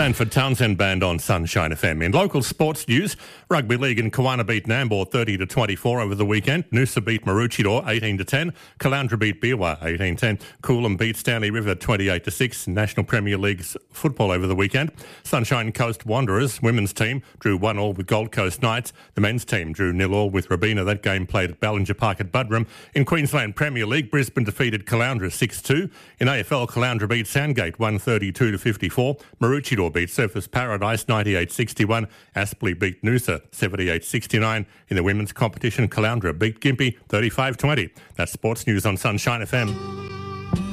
Sanford Townsend Band on Sunshine FM. In local sports news, Rugby League in Kawana beat Nambour 30-24 over the weekend. Noosa beat Maroochydore 18-10. Caloundra beat Beerwah 18-10. Coolum beat Stanley River 28-6. National Premier League's football over the weekend. Sunshine Coast Wanderers women's team drew 1-1 with Gold Coast Knights. The men's team drew 0-0 with Robina. That game played at Ballinger Park at Buderim. In Queensland Premier League, Brisbane defeated Caloundra 6-2. In AFL, Caloundra beat Sandgate 132-54. Maroochydore beat Surfers Paradise 98-61. Aspley beat Noosa 78-69. In the women's competition, Caloundra beat Gympie 35-20. That's sports news on Sunshine FM.